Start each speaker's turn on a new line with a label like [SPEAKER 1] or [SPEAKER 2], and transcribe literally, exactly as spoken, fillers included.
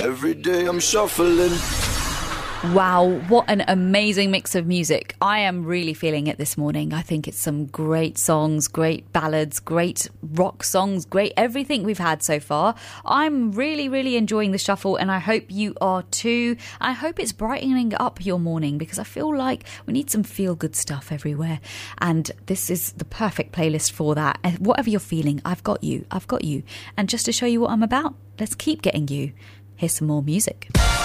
[SPEAKER 1] Every day I'm shuffling.
[SPEAKER 2] Wow, what an amazing mix of music. I am really feeling it this morning. I think it's some great songs, great ballads, great rock songs, great everything we've had so far. I'm really, really enjoying the shuffle, and I hope you are too. I hope it's brightening up your morning, because I feel like we need some feel-good stuff everywhere. And this is the perfect playlist for that. And whatever you're feeling, I've got you. I've got you. And just to show you what I'm about, let's keep getting you. Here's some more music.